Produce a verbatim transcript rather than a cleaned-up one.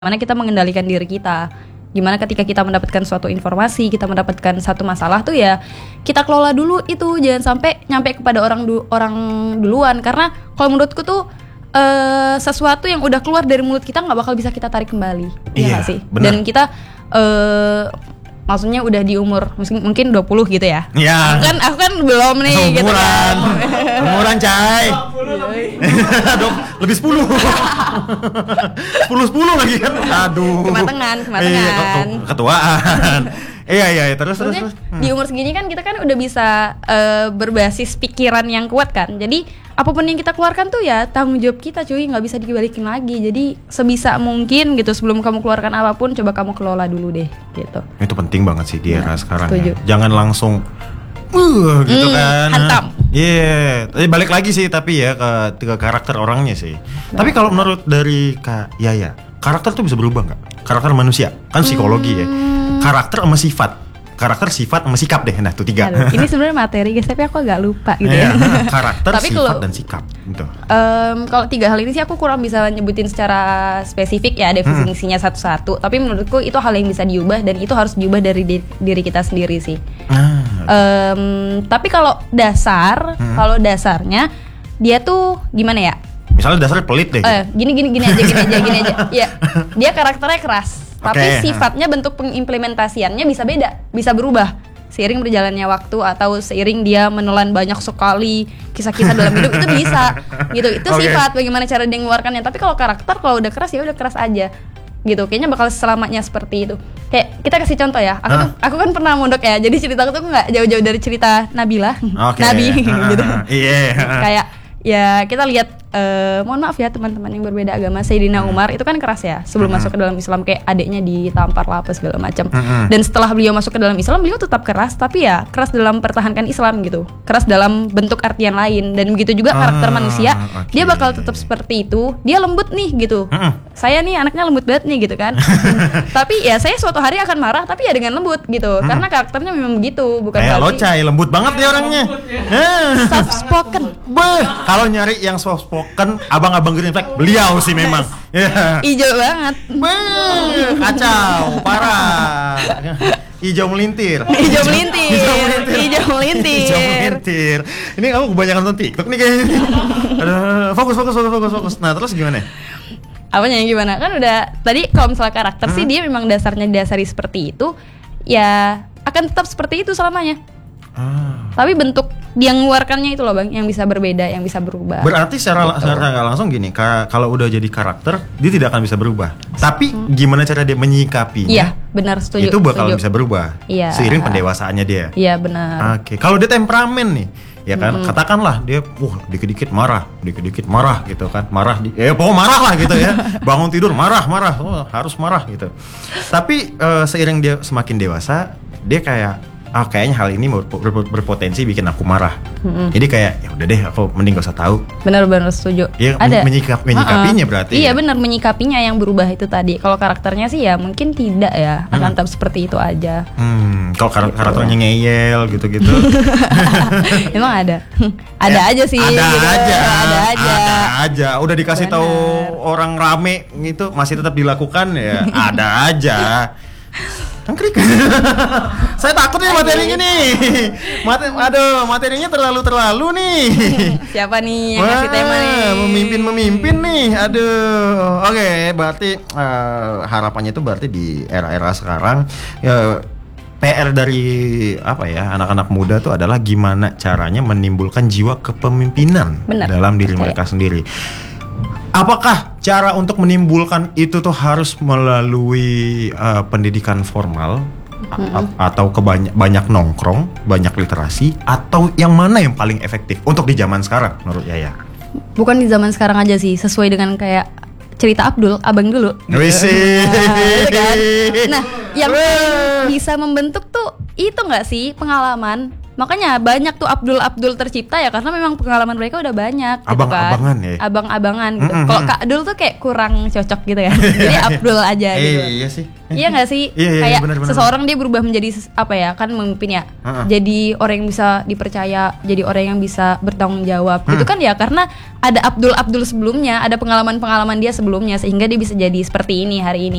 Gimana kita mengendalikan diri kita. Gimana ketika kita mendapatkan suatu informasi, kita mendapatkan satu masalah tuh ya kita kelola dulu itu, jangan sampai nyampe kepada orang du- orang duluan. Karena kalau menurutku tuh uh, sesuatu yang udah keluar dari mulut kita nggak bakal bisa kita tarik kembali. Iya nggak sih? Bener. Dan kita uh, maksudnya udah di umur mungkin mungkin dua puluh gitu ya. Iya. Aku kan aku kan belum nih umuran. gitu kan. Umuran cai. Aduh, lebih sepuluh. sepuluh sepuluh lagi kan. Aduh. Kematangan, kematangan. Iya, ketuaan. Iya iya terus terus terus. Hmm. Di umur segini kan kita kan udah bisa uh, berbasis pikiran yang kuat kan. Jadi apapun yang kita keluarkan tuh ya tanggung jawab kita cuy, nggak bisa dibalikin lagi. Jadi sebisa mungkin gitu sebelum kamu keluarkan apapun coba kamu kelola dulu deh gitu. Itu penting banget sih di era ya, sekarang setuju. ya. Jangan langsung uh gitu hmm, kan. Hantam. Iya, yeah. Balik lagi sih tapi ya ke, ke karakter orangnya sih. Nah. Tapi kalau menurut dari Kak Yaya, karakter tuh bisa berubah nggak? Karakter manusia kan psikologi hmm. ya. Karakter sama sifat, karakter, sifat, sama sikap deh. Nah, tuh tiga. Aduh, ini sebenarnya materi guys, tapi aku agak lupa gitu ya. ya. Karakter, tapi sifat, kalau, dan sikap. Gitu. Um, kalau tiga hal ini sih aku kurang bisa nyebutin secara spesifik ya definisinya hmm. satu-satu. Tapi menurutku itu hal yang bisa diubah dan itu harus diubah dari di, diri kita sendiri sih. Ah, um, tapi kalau dasar, hmm. kalau dasarnya dia tuh gimana ya? Misalnya dasarnya pelit deh. Eh, gini gini gini aja, gini aja, gini aja. Ya, dia karakternya keras. Tapi okay. sifatnya bentuk pengimplementasiannya bisa beda, bisa berubah seiring berjalannya waktu atau seiring dia menelan banyak sekali kisah-kisah dalam hidup itu bisa gitu. Itu okay. sifat bagaimana cara dia mengeluarkannya. Tapi kalau karakter kalau udah keras ya udah keras aja gitu. Kayaknya bakal selamanya seperti itu. Kayak kita kasih contoh ya. Aku huh? tuh, aku kan pernah mondok ya. Jadi ceritaku tuh nggak jauh-jauh dari cerita Nabila, okay. Nabi gitu. Iya. Yeah. Kayak ya kita lihat uh, mohon maaf ya teman-teman yang berbeda agama, Sayyidina Umar itu kan keras ya sebelum mm-hmm. masuk ke dalam Islam, kayak adiknya ditampar lah apa segala macam. Mm-hmm. Dan setelah beliau masuk ke dalam Islam beliau tetap keras, tapi ya keras dalam pertahankan Islam gitu, keras dalam bentuk artian lain. Dan begitu juga karakter ah, manusia okay. dia bakal tetap seperti itu. Dia lembut nih gitu, mm-hmm. saya nih anaknya lembut banget nih gitu kan. Tapi ya saya suatu hari akan marah tapi ya dengan lembut gitu, mm. karena karakternya memang begitu. Bukan kayak lo Cai, lembut banget dia orangnya, soft spoken. Kalau nyari yang soft spoken, abang-abang Green Flag, beliau sih memang. Yeah. Ijo banget. Beuh, kacau, parah. Hijau melintir. Hijau melintir. Hijau melintir. Hijau melintir. Hijau melintir. Ini kamu kebanyakan nonton TikTok nih kayaknya. Aduh, fokus, fokus, fokus, fokus, fokus. Nah, terus gimana? Apanya yang gimana? Kan udah tadi kalau misalnya karakter hmm. sih dia memang dasarnya dasari seperti itu, ya akan tetap seperti itu selamanya. Ah. Tapi bentuk dia mengeluarkannya itu loh bang, yang bisa berbeda, yang bisa berubah. Berarti secara gitu. secara nggak langsung gini, ka- kalau udah jadi karakter, dia tidak akan bisa berubah. Tapi hmm. gimana cara dia menyikapinya? Iya, benar setuju. Itu bakal setuju. bisa berubah. Iya. Seiring pendewasaannya dia. Iya benar. Oke, okay. Kalau dia temperamen nih, ya kan, hmm. katakanlah dia, wah dikit-dikit marah, dikit-dikit marah gitu kan, marah, di- ya pokoknya marah lah gitu ya. Bangun tidur marah, marah, oh, harus marah gitu. Tapi uh, seiring dia semakin dewasa, dia kayak ah kayaknya hal ini ber- ber- berpotensi bikin aku marah. Mm-hmm. Jadi kayak ya udah deh aku mending gak usah tahu. Benar-benar setuju. Ya, ada menyikap menyikapinya uh-uh. berarti. Iya ya? benar, menyikapinya yang berubah itu tadi. Kalau karakternya sih ya mungkin tidak ya, akan hmm. tetap seperti itu aja. Hmm, kalau kar- gitu. Karakternya ngeyel gitu-gitu. Emang ada. Ada ya, aja sih. Ada gitu. aja. Ada aja. Ada aja. Udah dikasih benar. Tahu orang rame gitu masih tetap dilakukan ya. Ada aja. Tangkrik. Saya takut nih materinya nih. Mate- aduh, materinya terlalu-terlalu nih. Siapa nih yang ngasih tema nih? Memimpin-memimpin nih. Aduh. Oke, okay, berarti uh, harapannya itu berarti di era-era sekarang ya, P R dari apa ya anak-anak muda tuh adalah gimana caranya menimbulkan jiwa kepemimpinan Bener. dalam diri okay. mereka sendiri. Apakah cara untuk menimbulkan itu tuh harus melalui uh, pendidikan formal mm-hmm. a- atau kebanyak banyak nongkrong, banyak literasi, atau yang mana yang paling efektif untuk di zaman sekarang menurut Yaya? Bukan di zaman sekarang aja sih, sesuai dengan kayak cerita Abdul, abang dulu. Gitu. Nah, kan? Nah, yang bisa membentuk tuh itu nggak sih pengalaman. Makanya banyak tuh Abdul-Abdul tercipta ya karena memang pengalaman mereka udah banyak gitu Abang-abangan kan. ya? Abang-abangan gitu. Mm-mm. Kalau Kak Abdul tuh kayak kurang cocok gitu ya. Jadi Abdul aja gitu. Eh, iya sih. Iya nggak sih? Iya, iya, kayak benar, benar, seseorang dia berubah menjadi ses- apa ya? Kan memimpin ya. Uh-uh. Jadi orang yang bisa dipercaya, jadi orang yang bisa bertanggung jawab. Hmm. Itu kan ya karena ada Abdul-Abdul sebelumnya, ada pengalaman-pengalaman dia sebelumnya sehingga dia bisa jadi seperti ini hari ini.